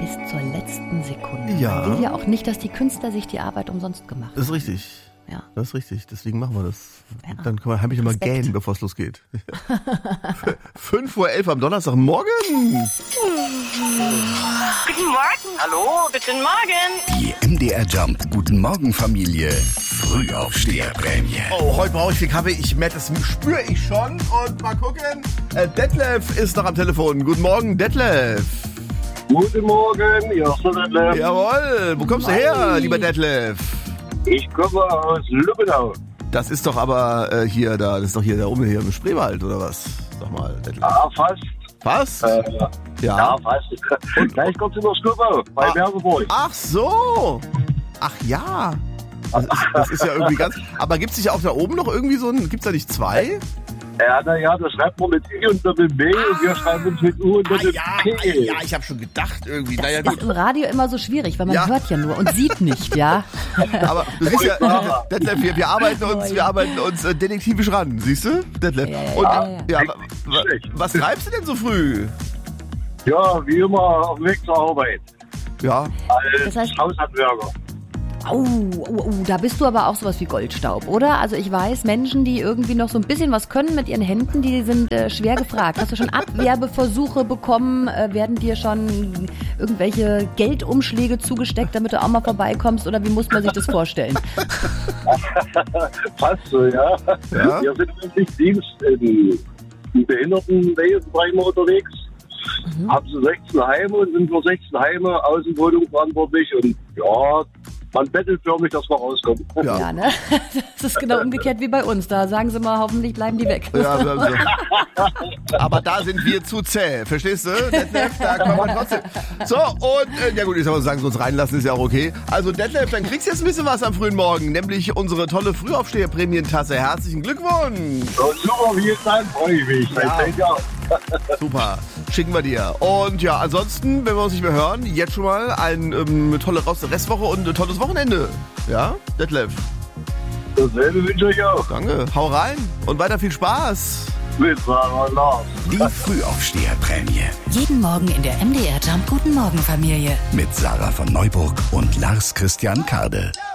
Bis zur letzten Sekunde. Ja. Man will ja auch nicht, dass die Künstler sich die Arbeit umsonst gemacht haben. Das ist richtig. Ja. Das ist richtig, deswegen machen wir das. Ja. Dann kann man heimlich immer Respekt. gähnen, bevor es losgeht. 5:11 Uhr am Donnerstagmorgen. Guten Morgen. Hallo, guten Morgen. Die MDR Jump Guten Morgen Familie Frühaufsteherprämie. Oh, heute brauche ich viel Kaffee. Ich merke, das spüre ich schon. Und mal gucken. Detlef ist noch am Telefon. Guten Morgen, Detlef. Guten Morgen, hier ist der Detlef. Jawohl. Wo kommst du her, lieber Detlef? Ich komme aus Lübbenau. Das ist doch aber das ist doch hier da oben hier im Spreewald, oder was? Sag mal, Detlef. Ah, fast. Was? Ja, fast. Gleich kommt über Stubau, bei Merseburg. Ach so. Ach ja. Das ist ja irgendwie ganz... Aber gibt es nicht auch da oben noch irgendwie so ein... Gibt es da nicht zwei? Ja, das schreibt man mit I und mit B und wir schreiben uns mit U und mit P. Ja, ich habe schon gedacht irgendwie. Naja, Ist gut. im Radio immer so schwierig, weil man hört ja nur und sieht nicht, ja. Aber du siehst ja, Detlef, wir arbeiten uns detektivisch ran, siehst du, Detlef? Ja. Was treibst du denn so früh? Ja, wie immer auf dem Weg zur Arbeit. Ja. Das heißt- Als Haushandwerker. Da bist du aber auch sowas wie Goldstaub, oder? Also ich weiß, Menschen, die irgendwie noch so ein bisschen was können mit ihren Händen, die sind schwer gefragt. Hast du schon Abwerbeversuche bekommen? Werden dir schon irgendwelche Geldumschläge zugesteckt, damit du auch mal vorbeikommst? Oder wie muss man sich das vorstellen? Fast so, ja. Wir sind wirklich Dienst im Behindertenwesen unterwegs. Haben so 16 Heime und sind für 16 Heime Außenwohnung verantwortlich. Und ja, man bettelt förmlich, dass wir rauskommen. Ja, ne? Das ist genau umgekehrt wie bei uns. Da sagen sie mal, hoffentlich bleiben die weg. Ja, aber da sind wir zu zäh, verstehst du? Detlef, da kann man trotzdem. So, und, ja gut, ich soll mal sagen, so uns reinlassen ist ja auch okay. Also Detlef, dann kriegst du jetzt ein bisschen was am frühen Morgen, nämlich unsere tolle Frühaufsteher-Prämientasse. Herzlichen Glückwunsch! So, super, vielen Dank, freue ich mich. Ja. Super, schicken wir dir. Und ja, ansonsten, wenn wir uns nicht mehr hören, jetzt schon mal eine tolle Restwoche und ein tolles Wochenende. Ja, Detlef? Dasselbe wünsche ich auch. Danke, hau rein und weiter viel Spaß. Mit Sarah und Lars. Die Frühaufsteherprämie Jeden Morgen in der MDR Jump Guten Morgen Familie. mit Sarah von Neuburg und Lars Christian Karde.